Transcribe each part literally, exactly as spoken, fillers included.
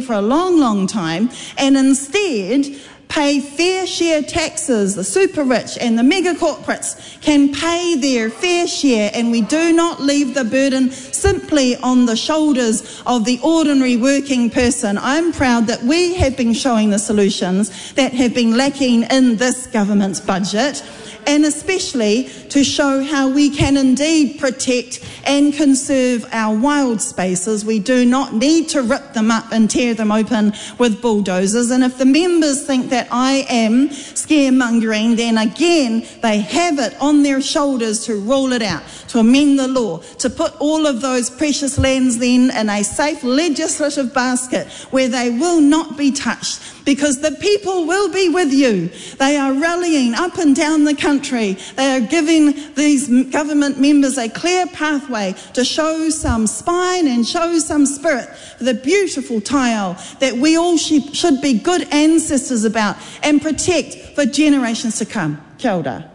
for a long, long time, and instead pay fair share taxes. The super rich and the mega corporates can pay their fair share, and we do not leave the burden simply on the shoulders of the ordinary working person. I'm proud that we have been showing the solutions that have been lacking in this government's budget, and especially to show how we can indeed protect and conserve our wild spaces. We do not need to rip them up and tear them open with bulldozers. And if the members think that I am scaremongering, then again, they have it on their shoulders to rule it out, to amend the law, to put all of those precious lands then in a safe legislative basket where they will not be touched, because the people will be with you. They are rallying up and down the country. They are giving these government members a clear pathway to show some spine and show some spirit for the beautiful tile that we all sh- should be good ancestors about and protect for generations to come. Kia ora.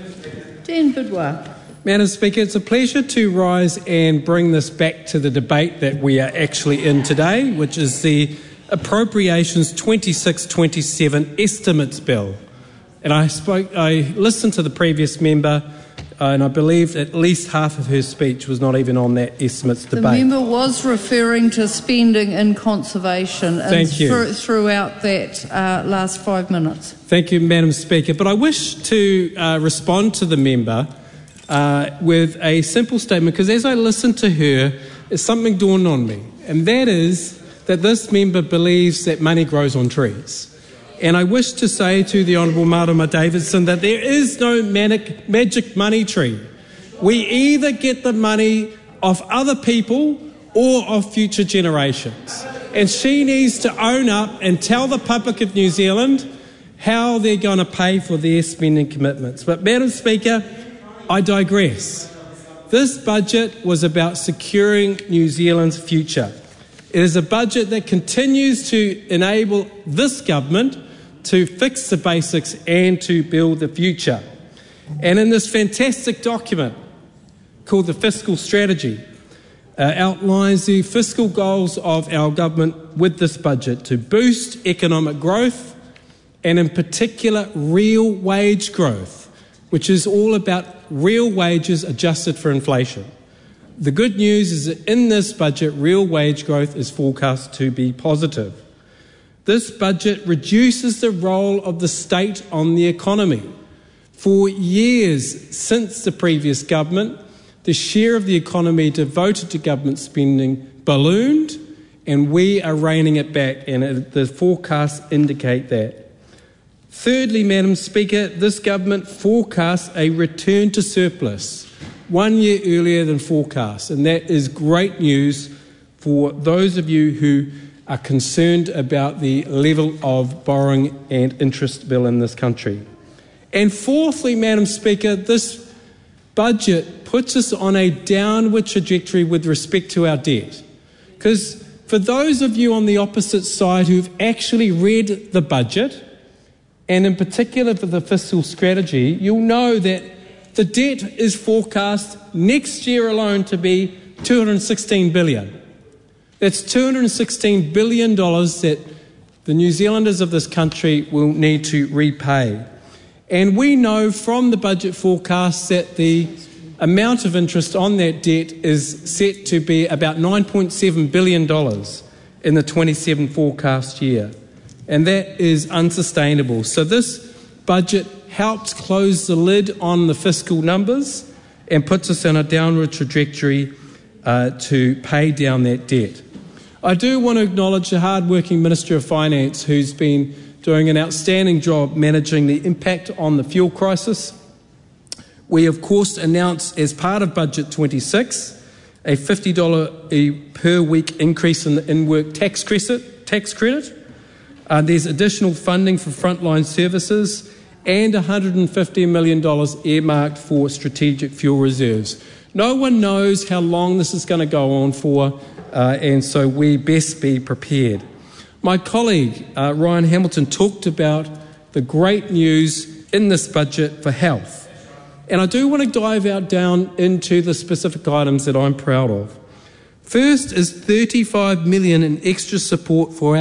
Dan Bidwell. Madam Speaker, it's a pleasure to rise and bring this back to the debate that we are actually in today, which is the Appropriations twenty-six twenty-seven Estimates Bill. And I spoke, I listened to the previous member, uh, and I believe at least half of her speech was not even on that estimates The debate. The member was referring to spending in conservation Thank you. Th- throughout that uh, last five minutes. Thank you, Madam Speaker. But I wish to uh, respond to the member uh, with a simple statement, because as I listened to her, something dawned on me, and that is that this member believes that money grows on trees. And I wish to say to the Honourable Marama Davidson that there is no manic, magic money tree. We either get the money of other people or of future generations. And she needs to own up and tell the public of New Zealand how they're going to pay for their spending commitments. But, Madam Speaker, I digress. This budget was about securing New Zealand's future. It is a budget that continues to enable this government to fix the basics and to build the future. And in this fantastic document called the Fiscal Strategy, uh, outlines the fiscal goals of our government with this budget to boost economic growth, and in particular real wage growth, which is all about real wages adjusted for inflation. The good news is that in this budget, real wage growth is forecast to be positive. This budget reduces the role of the state on the economy. For years since the previous government, the share of the economy devoted to government spending ballooned, and we are reining it back, and it, the forecasts indicate that. Thirdly, Madam Speaker, this government forecasts a return to surplus one year earlier than forecast, and that is great news for those of you who are concerned about the level of borrowing and interest bill in this country. And fourthly, Madam Speaker, this budget puts us on a downward trajectory with respect to our debt. Because for those of you on the opposite side who've actually read the budget, and in particular for the fiscal strategy, you'll know that the debt is forecast next year alone to be two hundred sixteen billion dollars. That's two hundred sixteen billion dollars that the New Zealanders of this country will need to repay. And we know from the budget forecasts that the amount of interest on that debt is set to be about nine point seven billion dollars in the twenty-seven forecast year. And that is unsustainable. So this budget helps close the lid on the fiscal numbers and puts us on a downward trajectory uh, to pay down that debt. I do want to acknowledge the hard-working Minister of Finance, who's been doing an outstanding job managing the impact on the fuel crisis. We, of course, announced as part of Budget twenty-six a fifty dollars per week increase in the in-work tax credit. Tax credit. Uh, there's additional funding for frontline services and one hundred fifty million dollars earmarked for strategic fuel reserves. No one knows how long this is going to go on for, uh, and so we best be prepared. My colleague, uh, Ryan Hamilton, talked about the great news in this budget for health. And I do want to dive out down into the specific items that I'm proud of. First is thirty-five million dollars in extra support for our